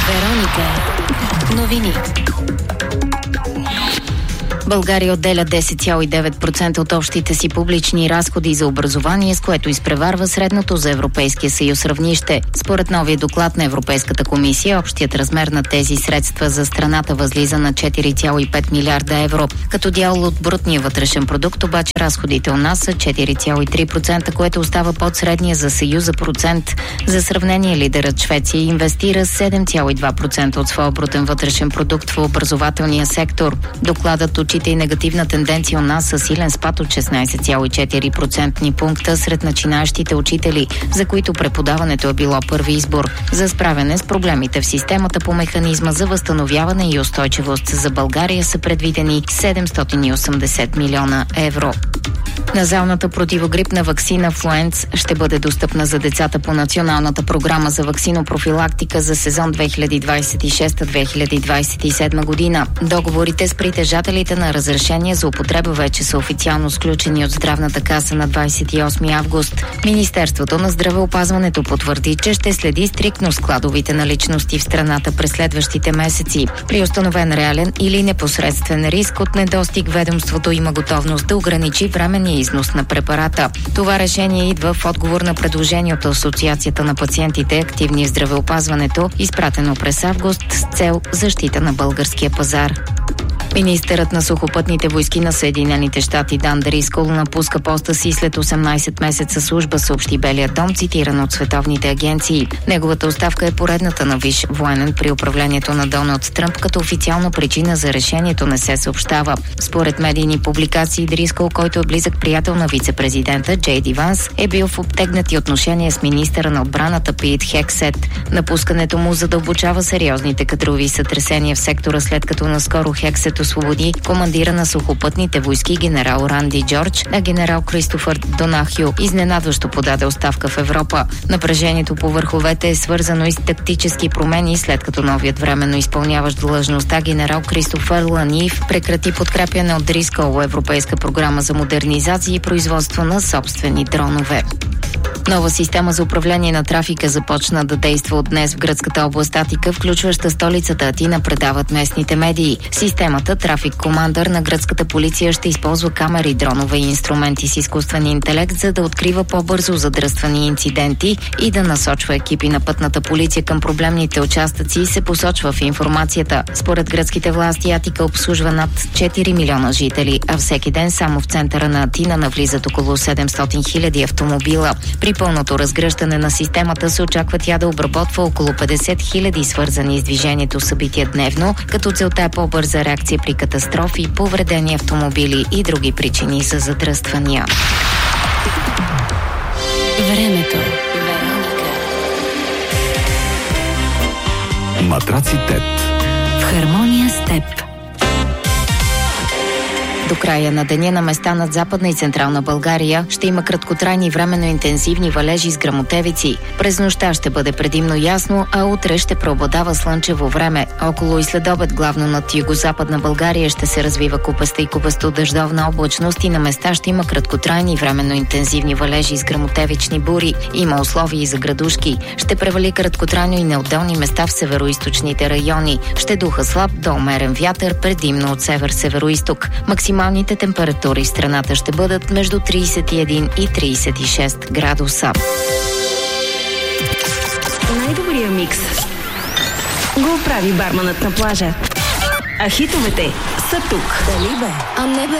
Вероника. Новини. България отделя 10,9% от общите си публични разходи за образование, с което изпреварва средното за Европейския съюз равнище. Според новия доклад на Европейската комисия, общият размер на тези средства за страната възлиза на 4,5 милиарда евро. Като дял от брутния вътрешен продукт, обаче разходите у нас са 4,3%, което остава под средния за Съюза процент. За сравнение, лидерът Швеция инвестира 7,2% от своя брутен вътрешен продукт в образователния сектор. Докладът отчита и негативна тенденция у нас със силен спад от 16,4% пункта сред начинаещите учители, за които преподаването е било първи избор. За справяне с проблемите в системата по механизма за възстановяване и устойчивост за България са предвидени 780 милиона евро. Назалната противогрипна ваксина Флуенц ще бъде достъпна за децата по Националната програма за ваксинопрофилактика за сезон 2026-2027 година. Договорите с притежателите на разрешение за употреба вече са официално сключени от Здравната каса на 28 август. Министерството на здравеопазването потвърди, че ще следи стриктно складовите наличности в страната през следващите месеци. При установен реален или непосредствен риск от недостиг, ведомството има готовност да ограничи временния износ на препарата. Това решение идва в отговор на предложение от Асоциацията на пациентите, активни в здравеопазването, изпратено през август с цел защита на българския пазар. Министърът на сухопътните войски на Съединените щати Дан Дрискъл напуска поста си след 18 месеца служба, съобщи Белият дом, цитиран от световните агенции. Неговата оставка е поредната на висш военен при управлението на Доналд Тръмп, като официална причина за решението не се съобщава. Според медийни публикации, Дрискъл, който е близък приятел на вице-президента Джей Ди Ванс, е бил в обтегнати отношения с министъра на отбраната Пит Хексет. Напускането му задълбочава сериозните кадрови сътресения в сектора, след като наскоро Хексет освободи командира на сухопътните войски генерал Ранди Джордж, а генерал Кристофър Донахю изненадващо подаде оставка в Европа. Напрежението по върховете е свързано и с тактически промени, след като новият временно изпълняващ длъжността генерал Кристофър Ланиев прекрати подкрепяне от Дрискъл европейска програма за модернизация и производство на собствени дронове. Нова система за управление на трафика започна да действа от днес в гръцката област Атика, включваща столицата Атина, предават местните медии. Системата Трафик Командър на гръцката полиция ще използва камери, дронове и инструменти с изкуствен интелект, за да открива по-бързо задръствани инциденти и да насочва екипи на пътната полиция към проблемните участъци, се посочва в информацията. Според гръцките власти Атика обслужва над 4 милиона жители, а всеки ден само в центъра на Атина навлизат около 700 хиляди автомобила. При пълното разгръщане на системата се очаква тя да обработва около 50 хиляди свързани с движението събития дневно, като целта е по-бърза реакция при катастрофи, повредени автомобили и други причини за задръствания. Времето. Матраци ТЕТ. В хармония с теб. До края на деня на места над Западна и Централна България ще има краткотрайни временно интензивни валежи с гръмотевици. През нощта ще бъде предимно ясно, а утре ще преобладава слънчево време. Около и следобед главно над югозападна България ще се развива купаста и купасто-дъждовна облачност и на места ще има краткотрайни временно интензивни валежи с гръмотевични бури. Има условия и за градушки. Ще превали краткотрайно и на отделни места в североизточните райони. Ще духа слаб до умерен вятър, предимно от север-североизток. Максималните температури в страната ще бъдат между 31 и 36 градуса. Най-добрият микс го прави барманът на плажа. А хитовете са тук. Дали бе?